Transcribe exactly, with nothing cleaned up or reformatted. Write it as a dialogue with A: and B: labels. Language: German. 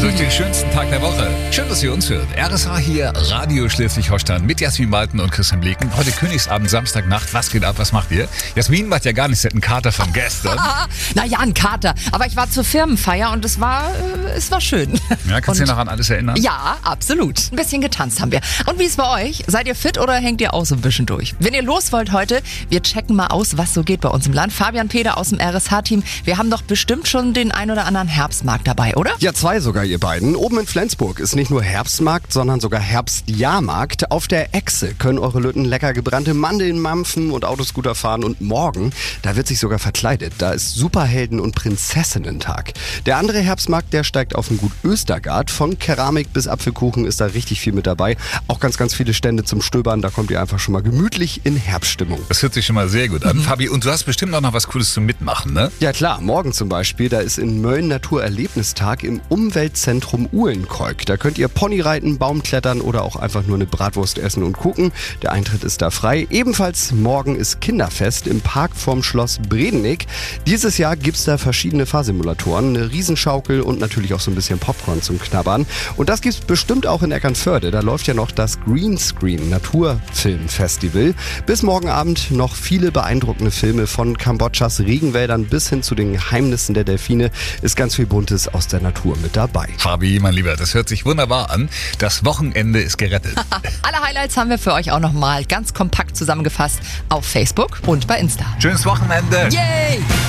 A: durch den schönsten Tag der Woche. Schön, dass ihr uns hört. R S H hier, Radio Schleswig-Holstein mit Jasmin Malten und Christian Bleken. Heute Königsabend, Samstagnacht. Was geht ab? Was macht ihr? Jasmin macht ja gar nichts. Sie hat einen Kater von gestern.
B: Naja, ein Kater. Aber ich war zur Firmenfeier und es war, äh, es war schön.
A: Ja, kannst du dich noch an alles erinnern?
B: Ja, absolut. Ein bisschen getanzt haben wir. Und wie ist bei euch? Seid ihr fit oder hängt ihr auch so ein bisschen durch? Wenn ihr los wollt heute, wir checken mal aus, was so geht bei uns im Land. Fabian Peder aus dem R S H-Team. Wir haben doch bestimmt schon den ein oder anderen Herbstmarkt dabei, oder?
C: Ja, zwei sogar, ihr beiden. Oben in Flensburg ist nicht nur Herbstmarkt, sondern sogar Herbstjahrmarkt. Auf der Echse können eure Lütten lecker gebrannte Mandeln mampfen und Autoscooter fahren. Und morgen, da wird sich sogar verkleidet. Da ist Superhelden- und Prinzessinnen-Tag. Der andere Herbstmarkt, der steigt auf den Gut Östergard. Von Keramik bis Apfelkuchen ist da richtig viel mit dabei. Auch ganz, ganz viele Stände zum Stöbern. Da kommt ihr einfach schon mal gemütlich in Herbststimmung.
A: Das hört sich schon mal sehr gut an. Mhm. Fabi, und du hast bestimmt auch noch was Cooles zum Mitmachen, ne?
C: Ja klar, morgen zum Beispiel, da ist in Mölln Naturerlebnistag im Umweltzentrum Uhlenkolk. Da könnt ihr Pony reiten, Baumklettern oder auch einfach nur eine Bratwurst essen und gucken. Der Eintritt ist da frei. Ebenfalls morgen ist Kinderfest im Park vorm Schloss Bredennick. Dieses Jahr gibt's da verschiedene Fahrsimulatoren, eine Riesenschaukel und natürlich auch so ein bisschen Popcorn zum Knabbern. Und das gibt's bestimmt auch in Eckernförde. Da läuft ja noch das Greenscreen Naturfilmfestival. Bis morgen Abend noch viele beeindruckende Filme von Kambodschas Regenwäldern bis hin zu den Geheimnissen der Delfine. Ist ganz viel Buntes aus der Natur mit dabei.
A: Fabi, mein Lieber, das hört sich wunderbar an. Das Wochenende ist gerettet.
B: Alle Highlights haben wir für euch auch nochmal ganz kompakt zusammengefasst auf Facebook und bei Insta.
A: Schönes Wochenende.
B: Yay!